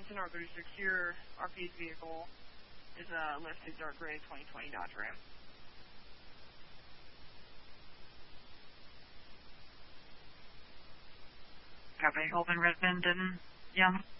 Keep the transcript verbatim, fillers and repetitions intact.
Wisconsin, R thirty-six here. R P's vehicle is a lifted dark gray twenty twenty Dodge Ram. Copy. Holden, Redmond, and Young.